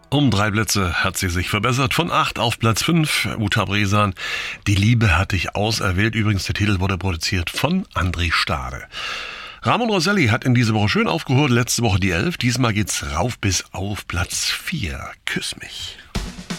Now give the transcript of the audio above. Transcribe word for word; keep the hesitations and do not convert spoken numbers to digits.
Um drei Plätze hat sie sich verbessert. Von acht auf Platz fünf. Uta Bresan, Die Liebe hat dich auserwählt. Übrigens, der Titel wurde produziert von André Stade. Ramon Roselli hat in dieser Woche schön aufgeholt. Letzte Woche die elf. Diesmal geht's rauf bis auf Platz vier. Küss mich.